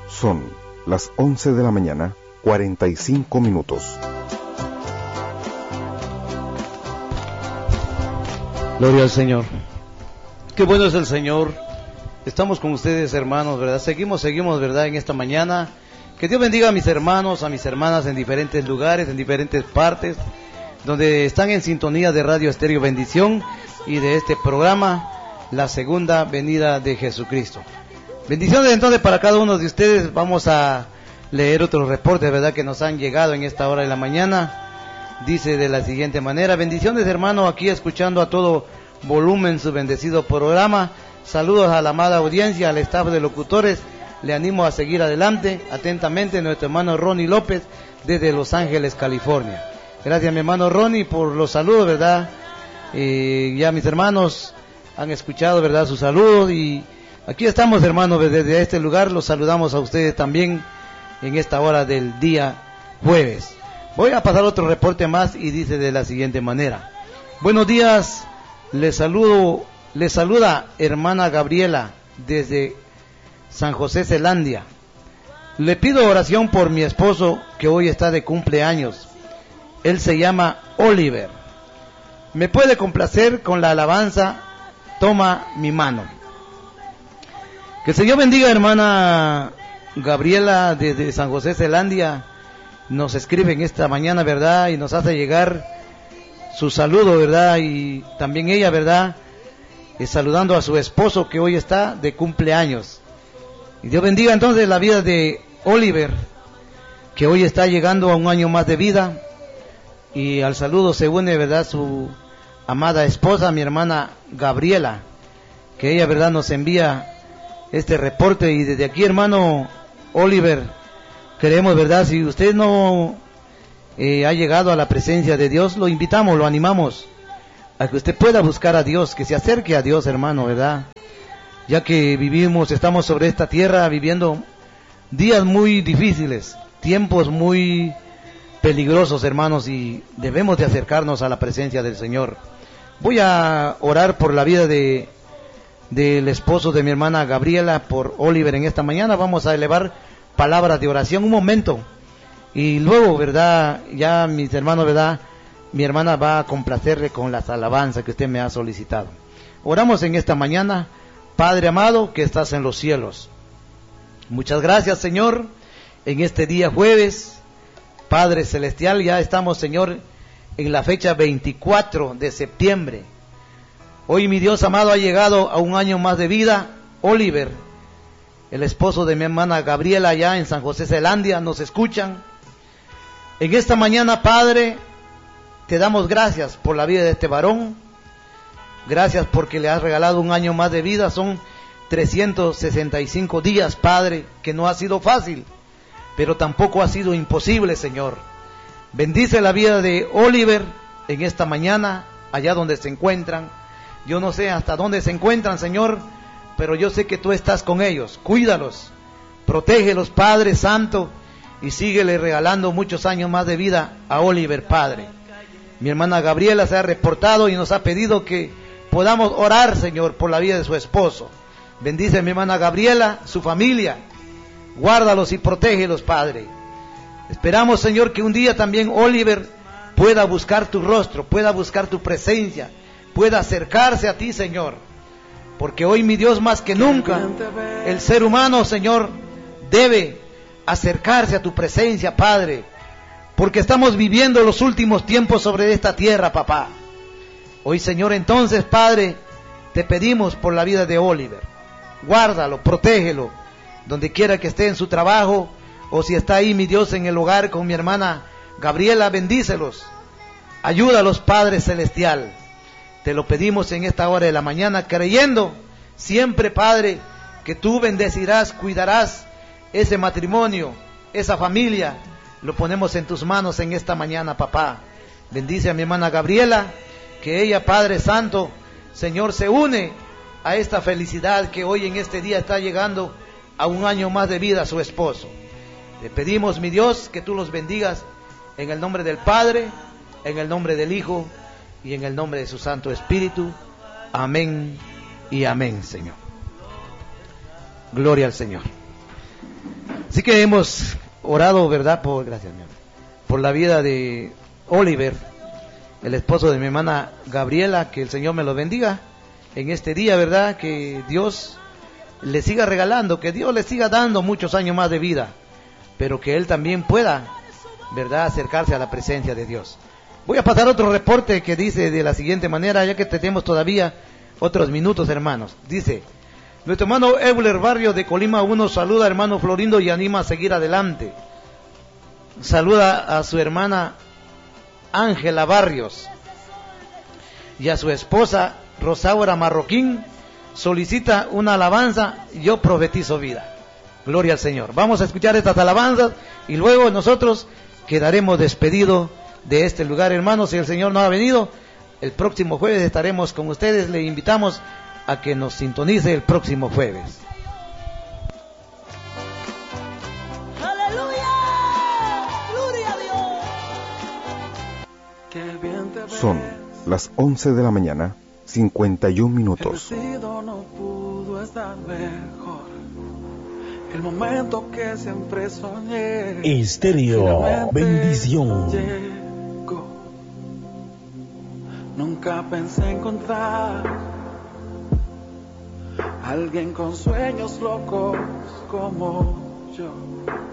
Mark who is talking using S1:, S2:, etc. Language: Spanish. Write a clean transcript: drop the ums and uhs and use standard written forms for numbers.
S1: Son las 11 de la mañana, 45 minutos.
S2: Gloria al Señor. Qué bueno es el Señor. Estamos con ustedes, hermanos, ¿verdad? Seguimos, ¿verdad? En esta mañana. Que Dios bendiga a mis hermanos, a mis hermanas en diferentes lugares, en diferentes partes, donde están en sintonía de Radio Estéreo Bendición y de este programa, La Segunda Venida de Jesucristo. Bendiciones entonces para cada uno de ustedes. Vamos a leer otros reportes, ¿verdad?, que nos han llegado en esta hora de la mañana. Dice de la siguiente manera: bendiciones, hermano, aquí escuchando a todo volumen su bendecido programa. Saludos a la amada audiencia, al staff de locutores. Le animo a seguir adelante. Atentamente, nuestro hermano Ronnie López, desde Los Ángeles, California. Gracias, mi hermano Ronnie, por los saludos, ¿verdad? Ya mis hermanos han escuchado, ¿verdad?, sus saludos. Y aquí estamos, hermanos, desde este lugar. Los saludamos a ustedes también en esta hora del día jueves. Voy a pasar otro reporte más y dice de la siguiente manera: buenos días, les saluda hermana Gabriela desde San José, Zelandia. Le pido oración por mi esposo que hoy está de cumpleaños. Él se llama Oliver. ¿Me puede complacer con la alabanza Toma mi mano? Que el Señor bendiga, hermana Gabriela desde San José, Zelandia. Nos escribe en esta mañana, ¿verdad? Y nos hace llegar su saludo, ¿verdad? Y también ella, ¿verdad?, saludando a su esposo que hoy está de cumpleaños. Y Dios bendiga entonces la vida de Oliver, que hoy está llegando a un año más de vida. Y al saludo se une, ¿verdad?, su amada esposa, mi hermana Gabriela, que ella, ¿verdad?, nos envía este reporte. Y desde aquí, hermano Oliver, queremos, ¿verdad?, si usted no ha llegado a la presencia de Dios, lo invitamos, lo animamos a que usted pueda buscar a Dios, que se acerque a Dios, hermano, ¿verdad? Ya que estamos sobre esta tierra viviendo días muy difíciles, tiempos muy peligrosos, hermanos, y debemos de acercarnos a la presencia del Señor. Voy a orar por la vida del esposo de mi hermana Gabriela, por Oliver, en esta mañana. Vamos a elevar palabras de oración un momento, y luego, ¿verdad?, ya mis hermanos, ¿verdad?, mi hermana va a complacerle con las alabanzas que usted me ha solicitado. Oramos en esta mañana. Padre amado que estás en los cielos, muchas gracias, Señor, en este día jueves. Padre celestial, ya estamos, Señor, en la fecha 24 de septiembre. Hoy, mi Dios amado, ha llegado a un año más de vida Oliver, el esposo de mi hermana Gabriela, allá en San José, Zelandia. Nos escuchan en esta mañana. Padre, te damos gracias por la vida de este varón. Gracias porque le has regalado un año más de vida. Son 365 días, Padre, que no ha sido fácil, pero tampoco ha sido imposible, Señor. Bendice la vida de Oliver en esta mañana, allá donde se encuentran. Yo no sé hasta dónde se encuentran, Señor, pero yo sé que tú estás con ellos. Cuídalos, protégelos, Padre Santo, y síguele regalando muchos años más de vida a Oliver, Padre. Mi hermana Gabriela se ha reportado y nos ha pedido que podamos orar, Señor, por la vida de su esposo. Bendice a mi hermana Gabriela, su familia. Guárdalos y protégelos, Padre. Esperamos, Señor, que un día también Oliver pueda buscar tu rostro, pueda buscar tu presencia, pueda acercarse a ti, Señor. Porque hoy, mi Dios, más que nunca, el ser humano, Señor, debe acercarse a tu presencia, Padre. Porque estamos viviendo los últimos tiempos sobre esta tierra, papá. Hoy, Señor, entonces, Padre, te pedimos por la vida de Oliver. Guárdalo, protégelo, donde quiera que esté en su trabajo, o si está ahí, mi Dios, en el hogar con mi hermana Gabriela, bendícelos. Ayúdalos, Padre Celestial. Te lo pedimos en esta hora de la mañana, creyendo siempre, Padre, que tú bendecirás, cuidarás ese matrimonio, esa familia. Lo ponemos en tus manos en esta mañana, papá. Bendice a mi hermana Gabriela, que ella, Padre Santo, Señor, se une a esta felicidad que hoy en este día está llegando a un año más de vida a su esposo. Te pedimos, mi Dios, que tú los bendigas en el nombre del Padre, en el nombre del Hijo y en el nombre de su Santo Espíritu. Amén y amén, Señor. Gloria al Señor. Así que hemos orado, ¿verdad? Gracias, mi amor, por la vida de Oliver, el esposo de mi hermana Gabriela, que el Señor me lo bendiga en este día, ¿verdad? Que Dios le siga regalando, que Dios le siga dando muchos años más de vida, pero que él también pueda, ¿verdad?, acercarse a la presencia de Dios. Voy a pasar otro reporte que dice de la siguiente manera, ya que tenemos todavía otros minutos, hermanos. Dice: nuestro hermano Euler Barrio de Colima 1 saluda a hermano Florindo y anima a seguir adelante. Saluda a su hermana Ángela Barrios y a su esposa Rosaura Marroquín. Solicita una alabanza, yo profetizo vida. Gloria al Señor. Vamos a escuchar estas alabanzas y luego nosotros quedaremos despedidos de este lugar, hermanos. Si el Señor no ha venido, el próximo jueves estaremos con ustedes. Le invitamos a que nos sintonice el próximo jueves.
S3: ¡Aleluya! ¡Gloria a Dios!
S1: Son las 11 de la mañana, 51 minutos.
S4: No pudo estar mejor. El momento que siempre soñé.
S5: Estéreo Bendición.
S4: Llegó. Nunca pensé encontrar alguien con sueños locos como yo.